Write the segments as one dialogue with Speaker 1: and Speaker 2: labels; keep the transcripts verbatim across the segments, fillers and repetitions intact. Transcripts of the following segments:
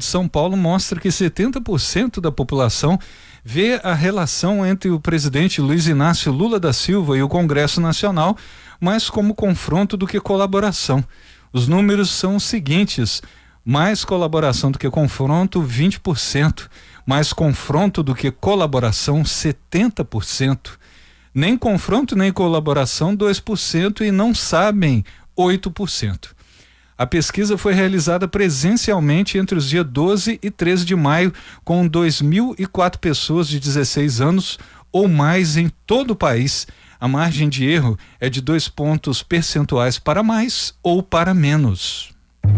Speaker 1: de São Paulo mostra que setenta por cento da população vê a relação entre o presidente Luiz Inácio Lula da Silva e o Congresso Nacional mais como confronto do que colaboração. Os números são os seguintes: mais colaboração do que confronto, vinte por cento. Mais confronto do que colaboração, setenta por cento. Nem confronto nem colaboração, dois por cento. E não sabem, oito por cento. A pesquisa foi realizada presencialmente entre os dias doze e treze de maio, com dois mil e quatro pessoas de dezesseis anos ou mais em todo o país. A margem de erro é de dois pontos percentuais para mais ou para menos.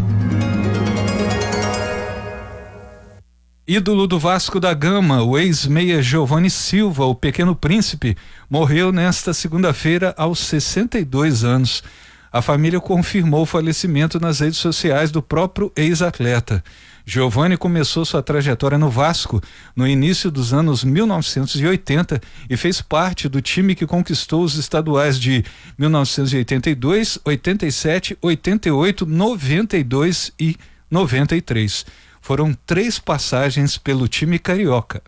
Speaker 1: Ídolo do Vasco da Gama, o ex-meia Giovani Silva, o Pequeno Príncipe, morreu nesta segunda-feira aos sessenta e dois anos. A família confirmou o falecimento nas redes sociais do próprio ex-atleta. Giovani começou sua trajetória no Vasco no início dos anos mil novecentos e oitenta e fez parte do time que conquistou os estaduais de mil novecentos e oitenta e dois, oitenta e sete, oitenta e oito, noventa e dois e noventa e três. Foram três passagens pelo time carioca.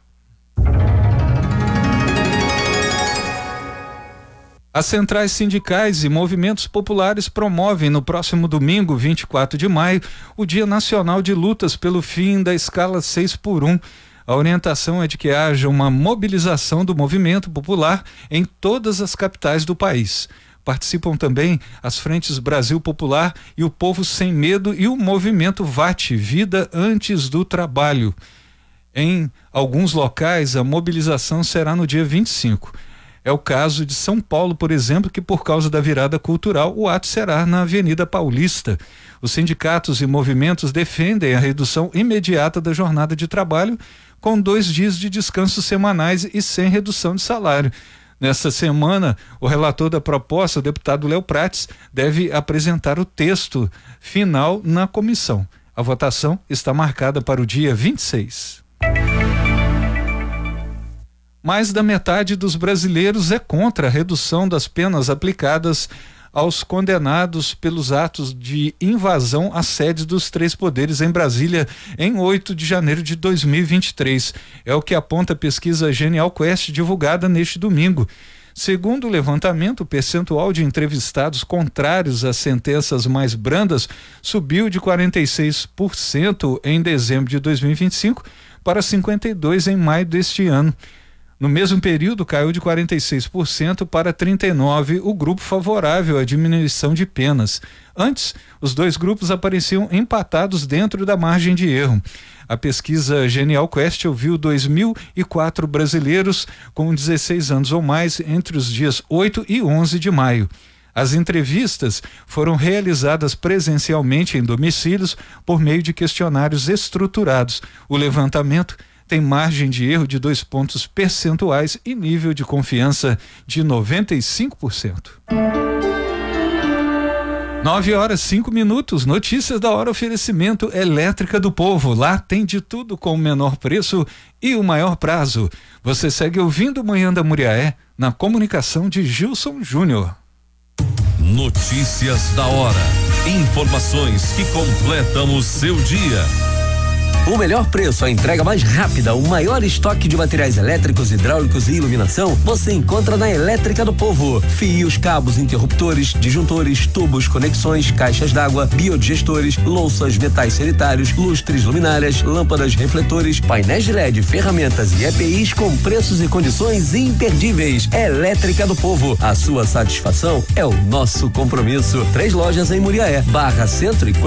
Speaker 1: As centrais sindicais e movimentos populares promovem no próximo domingo, vinte e quatro de maio, o Dia Nacional de Lutas pelo fim da escala seis por um. A orientação é de que haja uma mobilização do movimento popular em todas as capitais do país. Participam também as frentes Brasil Popular e o Povo Sem Medo e o movimento V A T, Vida Antes do Trabalho. Em alguns locais, a mobilização será no dia vinte e cinco. É o caso de São Paulo, por exemplo, que por causa da virada cultural, o ato será na Avenida Paulista. Os sindicatos e movimentos defendem a redução imediata da jornada de trabalho, com dois dias de descanso semanais e sem redução de salário. Nesta semana, o relator da proposta, o deputado Léo Prates, deve apresentar o texto final na comissão. A votação está marcada para o dia vinte e seis. Mais da metade dos brasileiros é contra a redução das penas aplicadas aos condenados pelos atos de invasão à sede dos três poderes em Brasília em oito de janeiro de dois mil e vinte e três. É o que aponta a pesquisa Genial Quest divulgada neste domingo. Segundo o levantamento, o percentual de entrevistados contrários às sentenças mais brandas subiu de quarenta e seis por cento em dezembro de dois mil e vinte e cinco para cinquenta e dois por cento em maio deste ano. No mesmo período, caiu de quarenta e seis por cento para trinta e nove por cento o grupo favorável à diminuição de penas. Antes, os dois grupos apareciam empatados dentro da margem de erro. A pesquisa Genial Quest ouviu dois mil e quatro brasileiros com dezesseis anos ou mais entre os dias oito e onze de maio. As entrevistas foram realizadas presencialmente em domicílios por meio de questionários estruturados. O levantamento tem margem de erro de dois pontos percentuais e nível de confiança de noventa e cinco por cento. Nove horas, cinco minutos, notícias da hora, oferecimento Elétrica do Povo. Lá tem de tudo com o menor preço e o maior prazo. Você segue ouvindo Manhã da Muriaé na comunicação de Gilson Júnior.
Speaker 2: Notícias da hora. Informações que completam o seu dia.
Speaker 3: O melhor preço, a entrega mais rápida, o maior estoque de materiais elétricos, hidráulicos e iluminação, você encontra na Elétrica do Povo. Fios, cabos, interruptores, disjuntores, tubos, conexões, caixas d'água, biodigestores, louças, metais sanitários, lustres, luminárias, lâmpadas, refletores, painéis de L E D, ferramentas e E P Is com preços e condições imperdíveis. Elétrica do Povo, a sua satisfação é o nosso compromisso. Três lojas em Muriaé, Barra Centro e